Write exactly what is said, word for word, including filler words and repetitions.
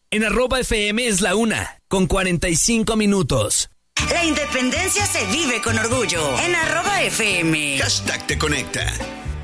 En arroba F M es la una, con cuarenta y cinco minutos. La independencia se vive con orgullo. En arroba F M. Hashtag te conecta.